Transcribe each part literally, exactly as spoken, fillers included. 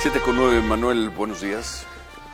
siete con nueve, Manuel, buenos días.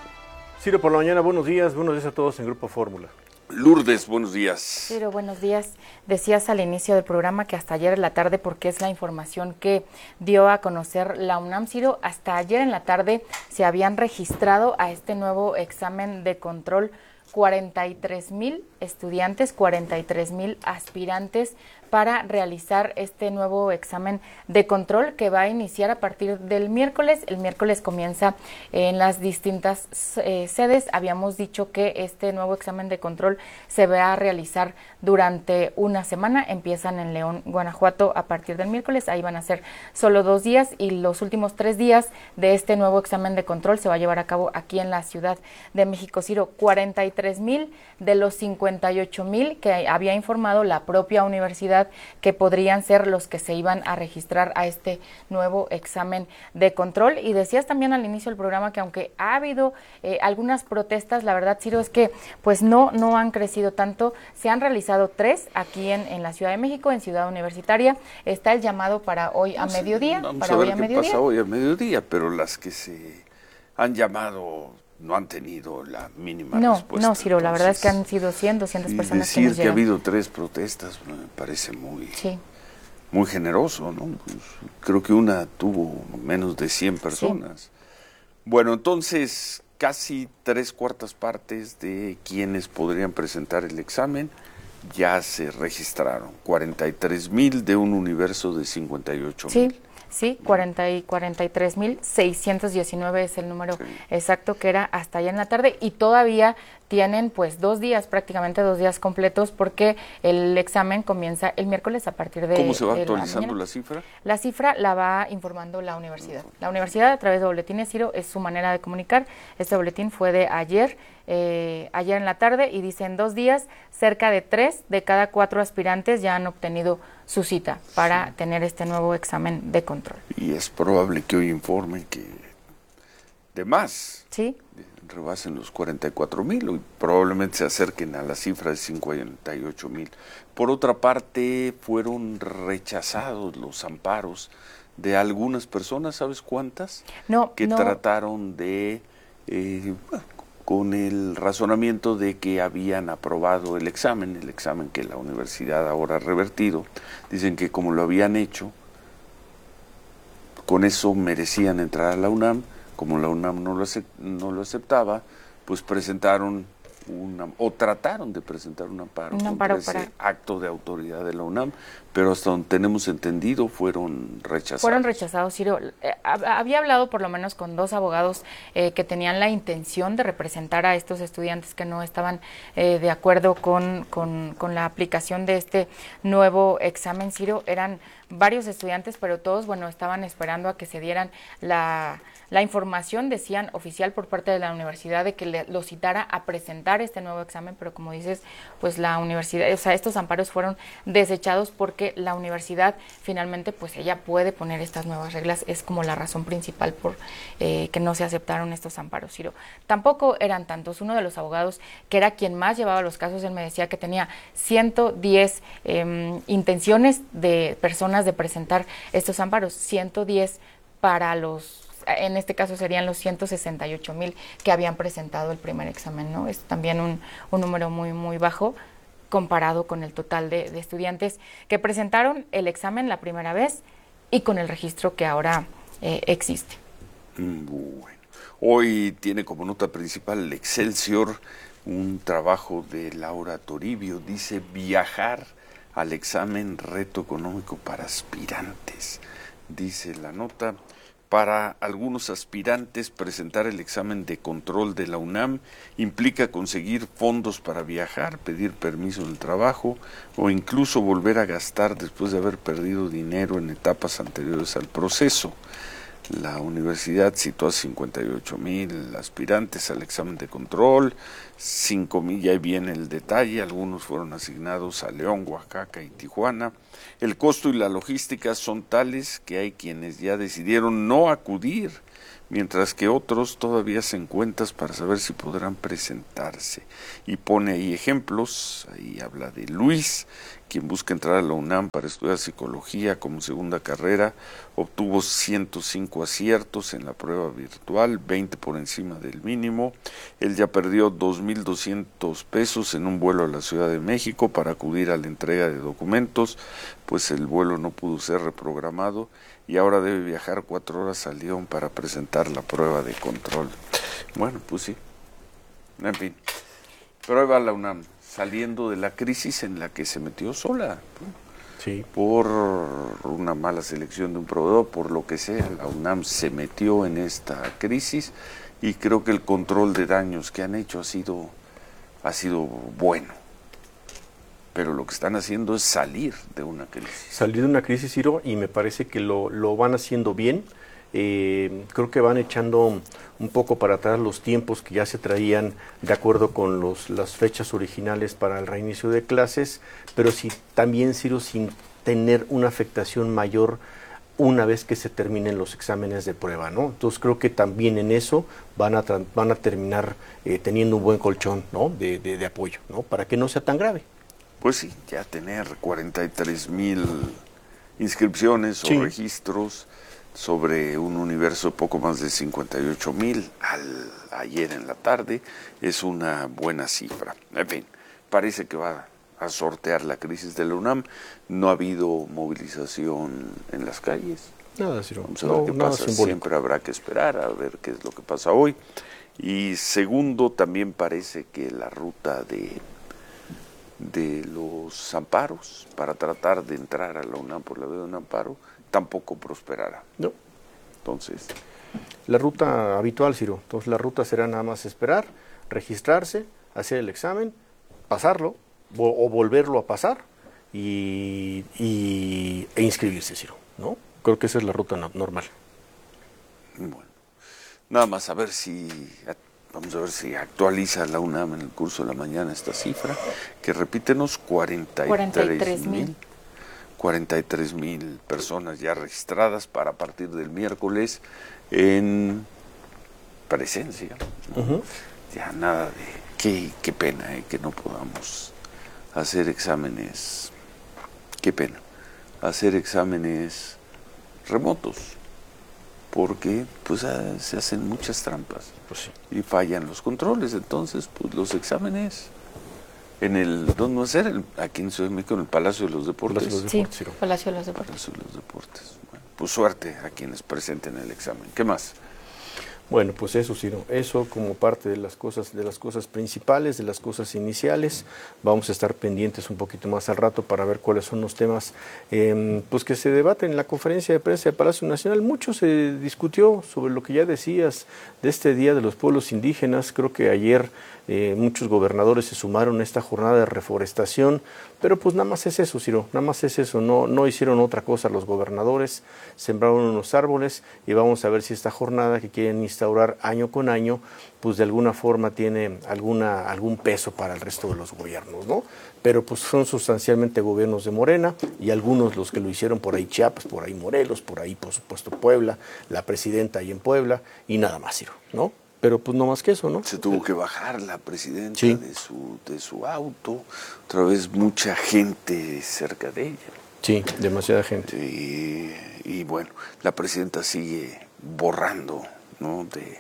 Ciro, por la mañana, buenos días, buenos días a todos en Grupo Fórmula. Lourdes, buenos días. Ciro, buenos días. Decías al inicio del programa que hasta ayer en la tarde, porque es la información que dio a conocer la UNAM, Ciro, hasta ayer en la tarde se habían registrado a este nuevo examen de control cuarenta y tres mil estudiantes, cuarenta y tres mil aspirantes para realizar este nuevo examen de control que va a iniciar a partir del miércoles. El miércoles comienza en las distintas eh, sedes. Habíamos dicho que este nuevo examen de control se va a realizar durante una semana. Empiezan en León, Guanajuato, a partir del miércoles. Ahí van a ser solo dos días y los últimos tres días de este nuevo examen de control se va a llevar a cabo aquí en la Ciudad de México. Ciro, cuarenta y tres mil de los cincuenta y ocho mil que había informado la propia universidad que podrían ser los que se iban a registrar a este nuevo examen de control. Y decías también al inicio del programa que aunque ha habido eh, algunas protestas, la verdad, Ciro, es que pues no, no han crecido tanto. Se han realizado tres aquí en, en la Ciudad de México, en Ciudad Universitaria. Está el llamado para hoy a mediodía. Vamos para a ver hoy a qué mediodía. pasa hoy a mediodía, pero las que se han llamado no han tenido la mínima no, respuesta. No, Ciro, Entonces, la verdad es que han sido cien, doscientas personas decir que nos que ha llegan. habido tres protestas me parece muy, sí. muy generoso, ¿no? Pues, creo que una tuvo menos de cien personas. Sí. Bueno, entonces casi tres cuartas partes de quienes podrían presentar el examen ya se registraron. cuarenta y tres mil de un universo de cincuenta y ocho mil. Sí. Sí, cuarenta y tres mil seiscientos diecinueve es el número sí. exacto que era hasta allá en la tarde, y todavía tienen pues dos días, prácticamente dos días completos, porque el examen comienza el miércoles a partir de... ¿Cómo se va actualizando la, la cifra? La cifra la va informando la universidad. La universidad, a través de boletines, Ciro, es su manera de comunicar. Este boletín fue de ayer, eh, ayer en la tarde, y dice: en dos días, cerca de tres de cada cuatro aspirantes ya han obtenido su cita para sí. tener este nuevo examen de control. Y es probable que hoy informen que de más sí. rebasen los cuarenta y cuatro mil y probablemente se acerquen a la cifra de cincuenta y ocho mil. Por otra parte, fueron rechazados los amparos de algunas personas, ¿sabes cuántas? No, que no. trataron de, eh, con el razonamiento de que habían aprobado el examen, el examen que la universidad ahora ha revertido. Dicen que como lo habían hecho, con eso merecían entrar a la UNAM. Como la UNAM no lo, no lo aceptaba, pues presentaron una, o trataron de presentar un amparo, un amparo contra ese para... acto de autoridad de la UNAM, pero hasta donde tenemos entendido fueron rechazados. Fueron rechazados, Ciro. Eh, había hablado por lo menos con dos abogados eh, que tenían la intención de representar a estos estudiantes que no estaban eh, de acuerdo con, con, con la aplicación de este nuevo examen, Ciro. Eran varios estudiantes, pero todos, bueno, estaban esperando a que se dieran la... La información, decían, oficial por parte de la universidad de que le, lo citara a presentar este nuevo examen, pero como dices, pues la universidad, o sea, estos amparos fueron desechados porque la universidad finalmente, pues ella puede poner estas nuevas reglas, es como la razón principal por eh, que no se aceptaron estos amparos, Ciro. Tampoco eran tantos. Uno de los abogados, que era quien más llevaba los casos, él me decía que tenía ciento diez eh, intenciones de personas de presentar estos amparos, ciento diez para los... en este caso serían los ciento sesenta y ocho mil que habían presentado el primer examen, ¿no? Es también un, un número muy, muy bajo comparado con el total de, de estudiantes que presentaron el examen la primera vez y con el registro que ahora eh, existe. Bueno, hoy tiene como nota principal el Excelsior, un trabajo de Laura Toribio, dice: viajar al examen, reto económico para aspirantes. Dice la nota: para algunos aspirantes, presentar el examen de control de la UNAM implica conseguir fondos para viajar, pedir permiso del trabajo o incluso volver a gastar después de haber perdido dinero en etapas anteriores al proceso. La universidad citó a cincuenta y ocho mil aspirantes al examen de control, cinco mil, ya viene el detalle, algunos fueron asignados a León, Oaxaca y Tijuana. El costo y la logística son tales que hay quienes ya decidieron no acudir, mientras que otros todavía hacen cuentas para saber si podrán presentarse. Y pone ahí ejemplos, ahí habla de Luis, quien busca entrar a la UNAM para estudiar psicología como segunda carrera, obtuvo ciento cinco aciertos en la prueba virtual, veinte por encima del mínimo. Él ya perdió dos mil doscientos pesos en un vuelo a la Ciudad de México para acudir a la entrega de documentos, pues el vuelo no pudo ser reprogramado y ahora debe viajar cuatro horas a León para presentar la prueba de control. Bueno, pues sí, en fin, prueba la UNAM, saliendo de la crisis en la que se metió sola, sí, por una mala selección de un proveedor, por lo que sea. La UNAM se metió en esta crisis y creo que el control de daños que han hecho ha sido, ha sido bueno. Pero lo que están haciendo es salir de una crisis. Salir de una crisis, Ciro, y me parece que lo, lo van haciendo bien. Eh, creo que van echando un poco para atrás los tiempos que ya se traían de acuerdo con los, las fechas originales para el reinicio de clases, pero sí, también, Ciro, sin tener una afectación mayor una vez que se terminen los exámenes de prueba, ¿no? Entonces creo que también en eso van a, van a terminar eh, teniendo un buen colchón, ¿no? de, de, de apoyo, ¿no? Para que no sea tan grave. Pues sí, ya tener cuarenta y tres mil inscripciones sí. o registros sobre un universo poco más de cincuenta y ocho mil al, ayer en la tarde es una buena cifra. En fin, parece que va a sortear la crisis de la UNAM. No ha habido movilización en las calles. Nada, Ciro. Vamos a ver no, qué pasa. Simbólico. Siempre habrá que esperar a ver qué es lo que pasa hoy. Y segundo, también parece que la ruta de de los amparos para tratar de entrar a la UNAM por la vía de un amparo tampoco prosperará. No. Entonces, la ruta habitual, Ciro. Entonces la ruta será nada más esperar, registrarse, hacer el examen, pasarlo o, o volverlo a pasar y, y e inscribirse, Ciro, ¿no? Creo que esa es la ruta no, normal. Bueno, nada más a ver si Vamos a ver si actualiza la UNAM en el curso de la mañana esta cifra, que repítenos, cuarenta y tres mil. cuarenta y tres mil personas ya registradas para a partir del miércoles en presencia. ¿No? Uh-huh. Ya nada de... Qué, qué pena eh, que no podamos hacer exámenes. Qué pena. Hacer exámenes remotos. Porque pues ah, se hacen muchas trampas pues sí. y fallan los controles. Entonces, pues los exámenes en el, ¿dónde va a ser? El, aquí en Ciudad de México, en el Palacio de los Deportes. Palacio de los sí, Deportes, sí. Palacio de los Deportes. Palacio de los Deportes. Bueno, pues suerte a quienes presenten el examen. ¿Qué más? Bueno, pues eso, Ciro, eso como parte de las cosas, de las cosas principales, de las cosas iniciales. Vamos a estar pendientes un poquito más al rato para ver cuáles son los temas eh, pues que se debaten en la conferencia de prensa de Palacio Nacional. Mucho se discutió sobre lo que ya decías de este Día de los Pueblos Indígenas. Creo que ayer eh, muchos gobernadores se sumaron a esta jornada de reforestación, pero pues nada más es eso, Ciro, nada más es eso, no, no hicieron otra cosa los gobernadores, sembraron unos árboles y vamos a ver si esta jornada que quieren instaurar año con año, pues de alguna forma tiene alguna algún peso para el resto de los gobiernos, ¿no? Pero pues son sustancialmente gobiernos de Morena y algunos los que lo hicieron por ahí Chiapas, por ahí Morelos, por ahí por supuesto Puebla, la presidenta ahí en Puebla y nada más, Ciro, ¿no? Pero pues no más que eso, ¿no? Se tuvo que bajar la presidenta sí. de su de su auto, otra vez mucha gente cerca de ella. Sí, demasiada gente. Y, y bueno, la presidenta sigue borrando, ¿no? De,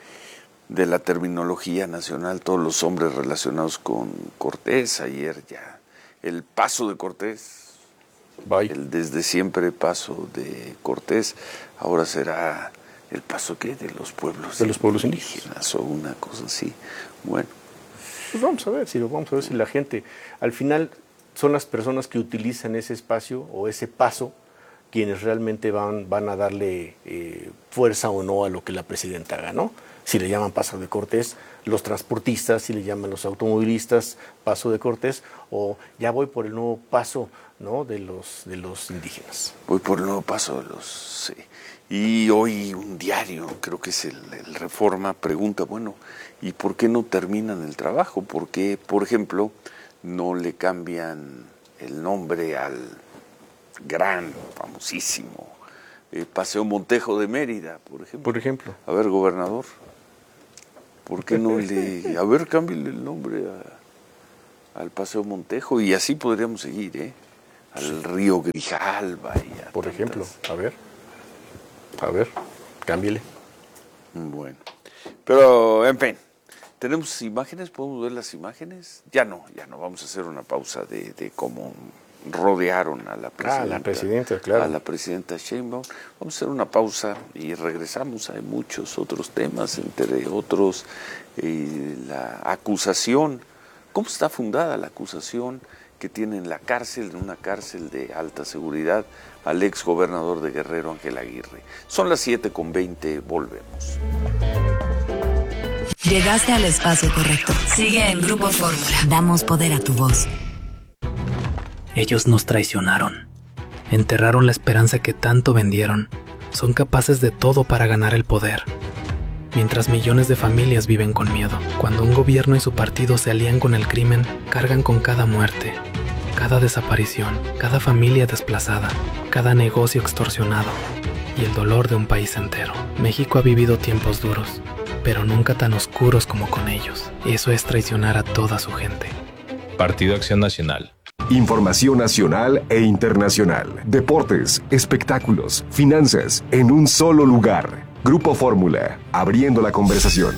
de la terminología nacional todos los hombres relacionados con Cortés. Ayer ya el paso de Cortés, Bye. el desde siempre paso de Cortés, ahora será el paso ¿qué? de los pueblos de los pueblos indígenas o una cosa así. Bueno, pues vamos a ver, Ciro, vamos a ver si la gente, al final son las personas que utilizan ese espacio o ese paso quienes realmente van, van a darle eh, fuerza o no a lo que la presidenta haga, ¿no? Si le llaman paso de Cortés, los transportistas, si le llaman los automovilistas paso de Cortés, o ya voy por el nuevo paso, ¿no? de los de los indígenas. Voy por el nuevo paso de los... Sí. Y hoy un diario, creo que es el, el Reforma, pregunta, bueno, ¿y por qué no terminan el trabajo? ¿Por qué, por ejemplo, no le cambian el nombre al gran, famosísimo eh, Paseo Montejo de Mérida, por ejemplo? Por ejemplo. A ver, gobernador, ¿por qué no le... A ver, cámbiale el nombre a, al Paseo Montejo y así podríamos seguir, ¿eh? al sí. río Grijalba. Y a Por tantas... ejemplo, a ver, a ver, cámbiale. Bueno, pero en fin, ¿tenemos imágenes? ¿Podemos ver las imágenes? Ya no, ya no, vamos a hacer una pausa de, de cómo rodearon a la presidenta. Ah, la presidenta, claro. A la presidenta Sheinbaum. Vamos a hacer una pausa y regresamos. Hay muchos otros temas, entre otros eh, la acusación. ¿Cómo está fundada la acusación que tiene en la cárcel, en una cárcel de alta seguridad, al ex gobernador de Guerrero, Ángel Aguirre? Son las siete con veinte, volvemos. Llegaste al espacio correcto. Sigue en Grupo Fórmula. Damos poder a tu voz. Ellos nos traicionaron. Enterraron la esperanza que tanto vendieron. Son capaces de todo para ganar el poder. Mientras millones de familias viven con miedo. Cuando un gobierno y su partido se alían con el crimen, cargan con cada muerte, cada desaparición, cada familia desplazada, cada negocio extorsionado y el dolor de un país entero. México ha vivido tiempos duros, pero nunca tan oscuros como con ellos. Eso es traicionar a toda su gente. Partido Acción Nacional. Información nacional e internacional. Deportes, espectáculos, finanzas, en un solo lugar. Grupo Fórmula, abriendo la conversación.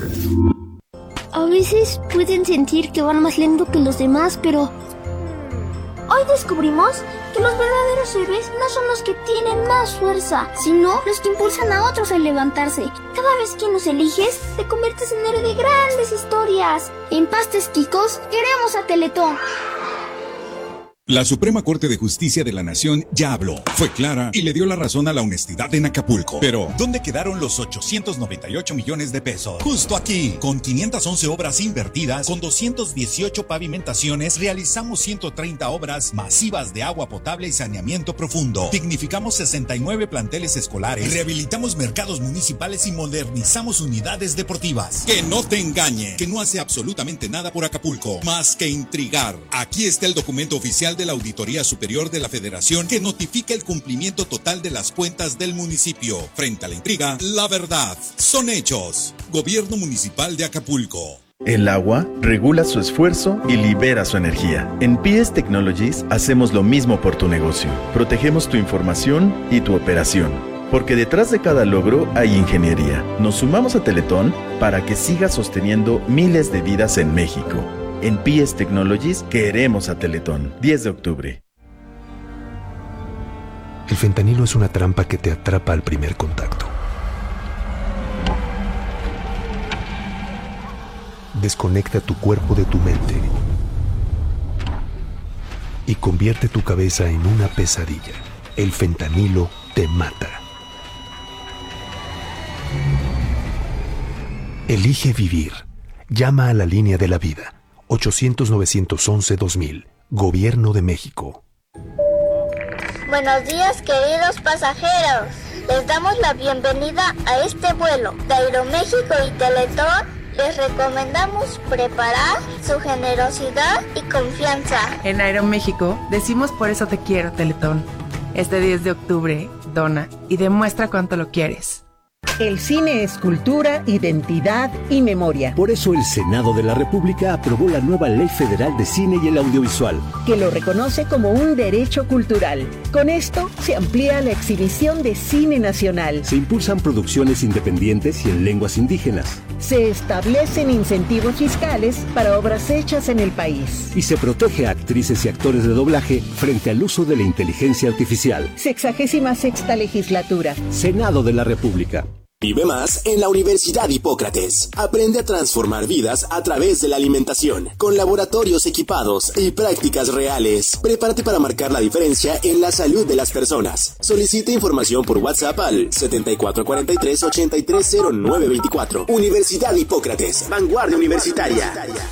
A veces pueden sentir que van más lento que los demás, pero hoy descubrimos que los verdaderos héroes no son los que tienen más fuerza, sino los que impulsan a otros a levantarse. Cada vez que nos eliges, te conviertes en héroe de grandes historias. En Pastes Quicos, queremos a Teletón. La Suprema Corte de Justicia de la Nación ya habló, fue clara y le dio la razón a la honestidad en Acapulco. Pero, ¿dónde quedaron los ochocientos noventa y ocho millones de pesos? Justo aquí, con quinientas once obras invertidas, con doscientas dieciocho pavimentaciones, realizamos ciento treinta obras masivas de agua potable y saneamiento profundo. Dignificamos sesenta y nueve planteles escolares, rehabilitamos mercados municipales y modernizamos unidades deportivas. Que no te engañe, que no hace absolutamente nada por Acapulco, más que intrigar. Aquí está el documento oficial de la Auditoría Superior de la Federación que notifica el cumplimiento total de las cuentas del municipio. Frente a la intriga, la verdad son hechos. Gobierno Municipal de Acapulco. El agua regula su esfuerzo y libera su energía. En P S Technologies hacemos lo mismo por tu negocio. Protegemos tu información y tu operación. Porque detrás de cada logro hay ingeniería. Nos sumamos a Teletón para que siga sosteniendo miles de vidas en México. En P S Technologies queremos a Teletón. diez de octubre. El fentanilo es una trampa que te atrapa al primer contacto. Desconecta tu cuerpo de tu mente y convierte tu cabeza en una pesadilla. El fentanilo te mata. Elige vivir. Llama a la línea de la vida. ochocientos, novecientos once, dos mil. Gobierno de México. Buenos días, queridos pasajeros. Les damos la bienvenida a este vuelo de Aeroméxico y Teletón. Les recomendamos preparar su generosidad y confianza. En Aeroméxico decimos por eso te quiero, Teletón. Este diez de octubre, dona y demuestra cuánto lo quieres. El cine es cultura, identidad y memoria. Por eso el Senado de la República aprobó la nueva Ley Federal de Cine y el Audiovisual, que lo reconoce como un derecho cultural. Con esto se amplía la exhibición de cine nacional. Se impulsan producciones independientes y en lenguas indígenas. Se establecen incentivos fiscales para obras hechas en el país. Y se protege a actrices y actores de doblaje frente al uso de la inteligencia artificial. Sexagésima sexta legislatura. Senado de la República. Vive más en la Universidad Hipócrates. Aprende a transformar vidas a través de la alimentación, con laboratorios equipados y prácticas reales. Prepárate para marcar la diferencia en la salud de las personas. Solicita información por WhatsApp al setenta y cuatro cuarenta y tres, ochenta y tres cero nueve veinticuatro. Universidad Hipócrates, vanguardia universitaria.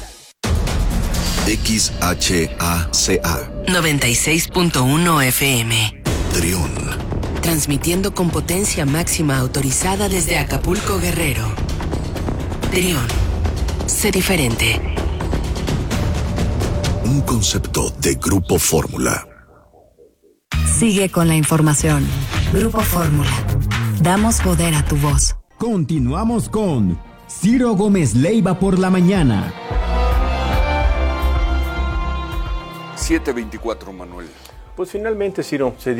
X H A C A noventa y seis punto uno F M. Trión. Transmitiendo con potencia máxima autorizada desde Acapulco, Guerrero. Trión. Sé diferente. Un concepto de Grupo Fórmula. Sigue con la información. Grupo Fórmula. Damos poder a tu voz. Continuamos con Ciro Gómez Leiva por la mañana. siete veinticuatro, Manuel. Pues finalmente, Ciro, se